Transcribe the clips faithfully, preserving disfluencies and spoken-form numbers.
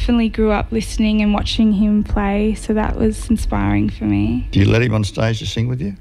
definitely grew up listening and watching him play, so that was inspiring for me. Do you let him on stage to sing with you?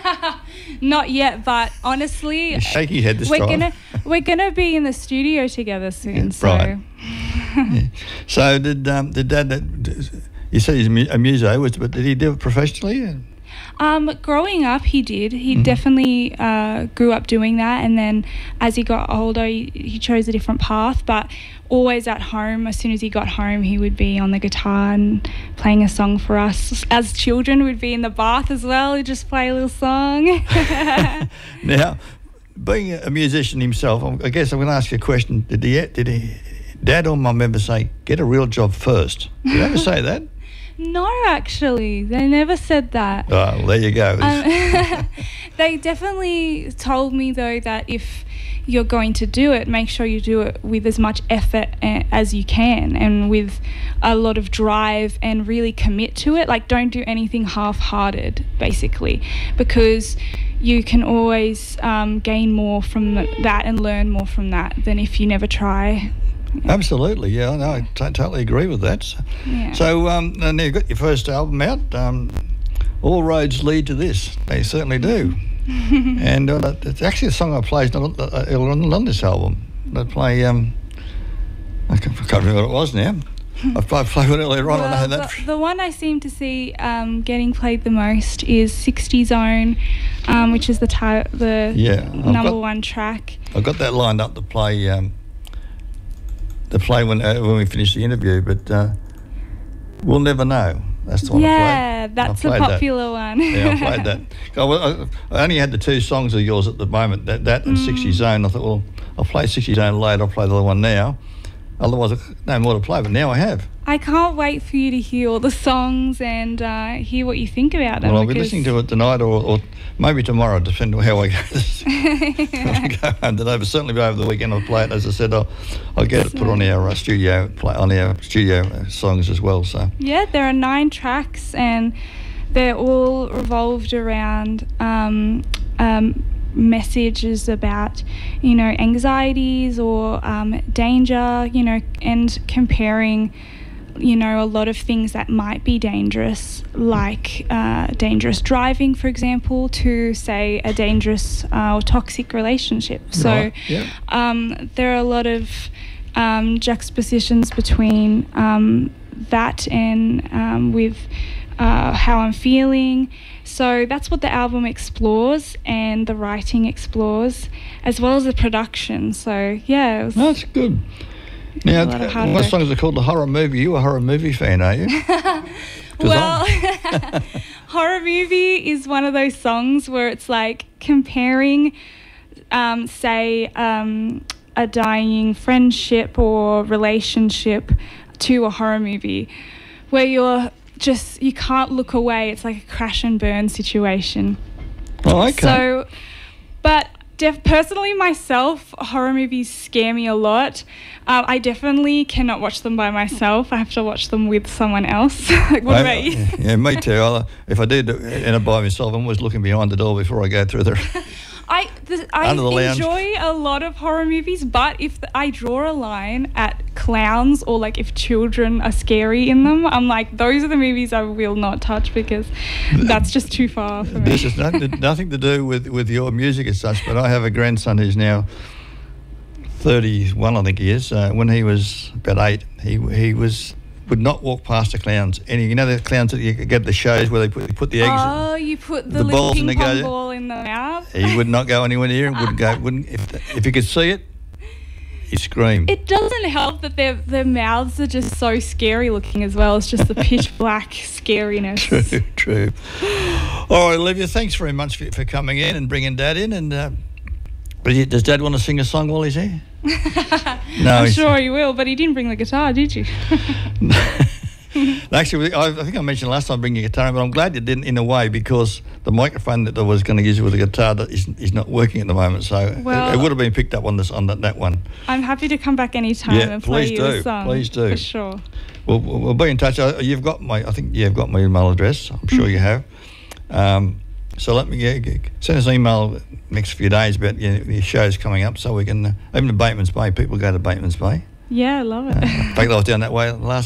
Not yet, but honestly, He's shaking his head this we're time. gonna we're gonna be in the studio together soon. Yeah, so. right. Yeah. So did um, did Dad? You said he's a, mu- a muso, was but did he do it professionally? Um, growing up, he did. He Mhm. definitely uh, grew up doing that, and then as he got older, he, he chose a different path. But always at home, as soon as he got home, he would be on the guitar and playing a song for us. As children, we'd be in the bath as well. He'd just play a little song. Now, being a musician himself, I guess I'm going to ask you a question. Did he? Did he? Dad or Mum ever say, "Get a real job first"? Did they ever say that? No, actually, they never said that. Oh, well, there you go. Um, they definitely told me, though, that if you're going to do it, make sure you do it with as much effort a- as you can and with a lot of drive and really commit to it. Like, don't do anything half-hearted, basically, because you can always um, gain more from that and learn more from that than if you never try. Absolutely, yeah, no, I t- totally agree with that. So, Yeah. so um, and you got your first album out. Um, all roads lead to this. They certainly do. And uh, it's actually a song I played on, uh, on, on this album. I play. Um, I can't, I can't remember what it was now. I played, played it earlier on. I Well, know that. the, the one I seem to see um, getting played the most is sixty Zone, um, which is the ti- the Yeah, I've number got- one track. I got that lined up to play. Um, to play when uh, when we finish the interview, but uh, we'll never know. That's the one I Yeah, played. that's I a played that. popular one. Yeah, I played that. I, I, I only had the two songs of yours at the moment, that, that and Mm. sixty Zone. I thought, well, I'll play sixty Zone later, I'll play the other one now. Otherwise, I no more to play, but now I have. I can't wait for you to hear all the songs and uh, hear what you think about them. Well, I'll be because- listening to it tonight or, or maybe tomorrow, depending on how I go. I go home today, but certainly by over the weekend I'll play it. As I said, I'll, I'll get it put on our uh, studio, play on our studio uh, songs as well. So Yeah, there are nine tracks and they're all revolved around um, um, messages about, you know, anxieties or um, danger, you know, and comparing, you know, a lot of things that might be dangerous, like uh, dangerous driving, for example, to, say, a dangerous uh, or toxic relationship. So Right, yeah. um, there are a lot of um, juxtapositions between um, that and um, with uh, how I'm feeling. So that's what the album explores and the writing explores, as well as the production. So, yeah, it was that's good. Now, A lot of hard what work. songs are called the horror movie? You a horror movie fan, are you? 'Cause Well, I'm- horror movie is one of those songs where it's like comparing, um, say, um, a dying friendship or relationship to a horror movie, where you're just, you can't look away. It's like a crash and burn situation. Oh, okay. So, but def- personally myself, horror movies scare me a lot. Um, I definitely cannot watch them by myself. I have to watch them with someone else. What I- about you? Yeah, yeah, me too. I'll, if I did end up by myself, I'm always looking behind the door before I go through there. I th- I Under the lounge. enjoy a lot of horror movies, but if th- I draw a line at clowns or like if children are scary in them, I'm like, those are the movies I will not touch because that's just too far for me. This has nothing to, nothing to do with, with your music as such, but I have a grandson who's now thirty-one, I think he is. Uh, when he was about eight, he he was would not walk past the clowns. Any, you know the clowns that you get at the shows where they put, put the eggs. Oh, you put the, the little balls and ping they pong go- ball in the mouth. He would not go anywhere near it. Wouldn't go. Wouldn't if if he could see it, he screamed. It doesn't help that their their mouths are just so scary looking as well. It's just the pitch black scariness. True, true. All right, Olivia, thanks very much for, for coming in and bringing Dad in. And uh, but he- does Dad want to sing a song while he's here? No, I'm he's- sure he will, but he didn't bring the guitar, did you? Actually, I, I think I mentioned last time bringing a guitar, but I'm glad you didn't in a way because the microphone that I was going to use with the guitar that is, is not working at the moment. So Well- it, it would have been picked up on this on that, that one. I'm happy to come back anytime Yeah, and play please you do, a song. please do. For sure. We'll, we'll we'll be in touch. Uh, You've got my, I think you've got my email address. I'm sure you have. Um, so let me yeah, g- send us an email next few days about your, your shows coming up, so we can uh, even to Bateman's Bay. People go to Bateman's Bay. Yeah, I love it. In fact, I was down that way last.